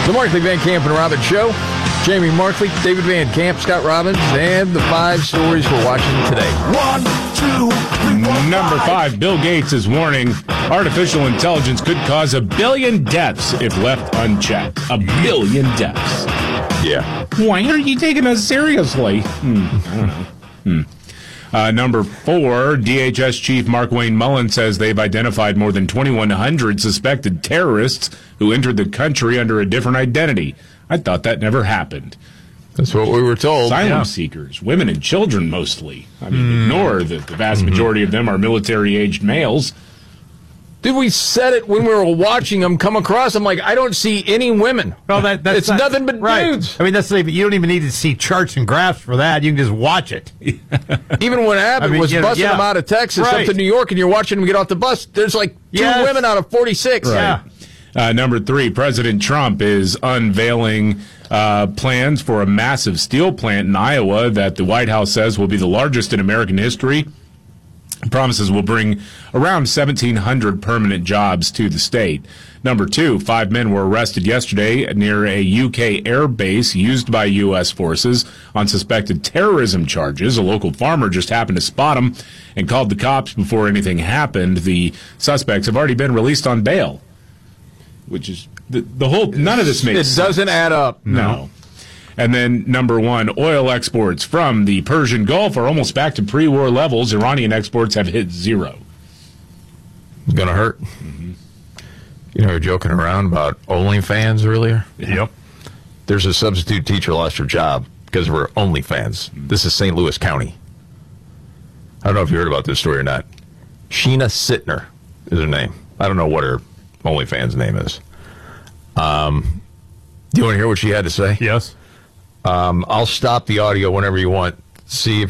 The Markley, Van Camp, and Robbins Show. Jamie Markley, David Van Camp, Scott Robbins, and the 5 stories we're watching today. 1, 2, 3, 4, Number 5, Bill Gates is warning artificial intelligence could cause 1 billion deaths if left unchecked. 1 billion deaths. Yeah. Why aren't you taking us seriously? I don't know. Number 4, DHS Chief Mark-Wayne Mullen says they've identified more than 2,100 suspected terrorists who entered the country under a different identity. I thought that never happened. That's what we were told. Asylum seekers, women and children mostly. I mean, ignore that the vast majority of them are military-aged males. Dude, we said it when we were watching them come across. I'm like, I don't see any women. Well, that's nothing but dudes. I mean, you don't even need to see charts and graphs for that. You can just watch it. Even when Abbott was busting them out of Texas up to New York, and you're watching them get off the bus, there's like 2 women out of 46. Right. Yeah. Number 3, President Trump is unveiling plans for a massive steel plant in Iowa that the White House says will be the largest in American history. Promises will bring around 1,700 permanent jobs to the state. Number 2, 5 men were arrested yesterday near a UK air base used by U.S. forces on suspected terrorism charges. A local farmer just happened to spot them and called the cops before anything happened. The suspects have already been released on bail, which is the whole. None of this makes sense. It doesn't add up. No. And then number 1, oil exports from the Persian Gulf are almost back to pre-war levels. Iranian exports have hit 0. It's going to hurt. Mm-hmm. You know, we were joking around about OnlyFans earlier. Yep. There's a substitute teacher lost her job because of her OnlyFans. This is St. Louis County. I don't know if you heard about this story or not. Sheena Sittner is her name. I don't know what her OnlyFans name is. Do you want to hear what she had to say? Yes. I'll stop the audio whenever you want. See if